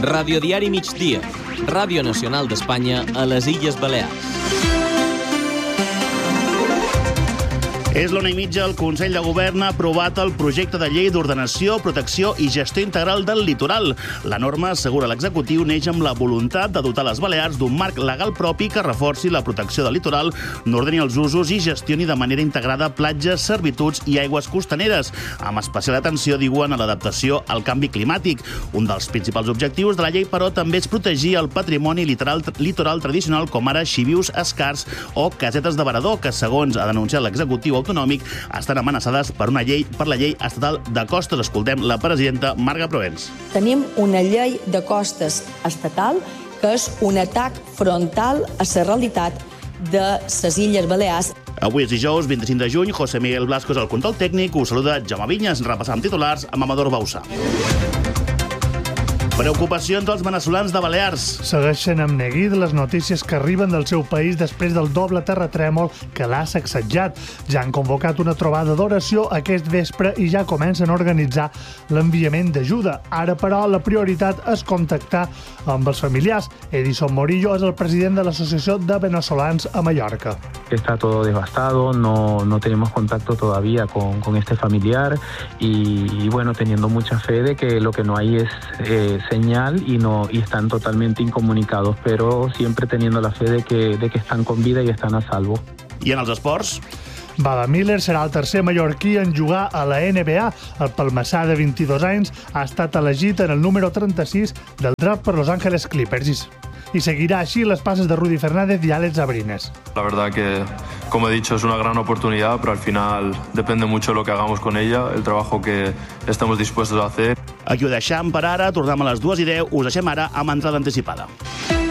Radiodiari Migdia, Ràdio Nacional d'Espanya a les Illes Balears. És l'1:30, el Consell de Govern ha aprovat el projecte de llei d'ordenació, protecció i gestió integral del litoral. La norma, assegura l'executiu, neix amb la voluntat de dotar les Balears d'un marc legal propi que reforci la protecció del litoral, n'ordeni els usos i gestioni de manera integrada platges, servituds i aigües costaneres, amb especial atenció, diuen, a l'adaptació al canvi climàtic. Un dels principals objectius de la llei, però, també és protegir el patrimoni litoral tradicional, com ara xivius, escars o casetes de varador, que, segons ha denunciat l'executiu autonòmic, estan amenaçades per la llei estatal de costes. Escoltem la presidenta Marga Proens. Tenim una llei de costes estatal que és un atac frontal a la realitat de les Illes Balears. Avui és dijous, 25 de juny. José Miguel Blasco és el control tècnic. Us saluda Jaume Vinyes. Repassam titulars amb Amador Bausa. Preocupacions dels veneçolans de Balears. Segueixen amb neguit les notícies que arriben del seu país després del doble terratrèmol que l'ha sacsejat. Ja han convocat una trobada d'oració aquest vespre i ja comencen a organitzar l'enviament d'ajuda. Ara, però, la prioritat és contactar amb els familiars. Edison Morillo és el president de l'Associació de Venezolans a Mallorca. Está todo devastado, no tenemos contacto todavía con este familiar y bueno, teniendo mucha fe de que lo que no hay es señal y están totalmente incomunicados, pero siempre teniendo la fe de que están con vida y están a salvo. I en els esports? Baba Miller serà el tercer mallorquí en jugar a la NBA. El palmessà de 22 anys ha estat elegit en el número 36 del draft per Los Angeles Clippers. Y seguirá así las pases de Rudy Fernández y Alex Abrines. La verdad que, como he dicho, es una gran oportunidad, pero al final depende mucho de lo que hagamos con ella, el trabajo que estemos dispuestos a hacer. Aquí ho deixam per ara, tornem a les 2:10, us deixem ara amb entrada anticipada.